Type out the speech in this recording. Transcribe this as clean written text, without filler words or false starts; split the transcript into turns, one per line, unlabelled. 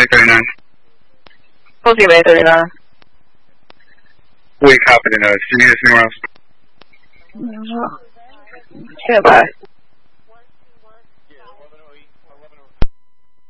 May 39.
We'll see May 39.
We copy the notes. Do you need us anywhere else?
Yeah, bye.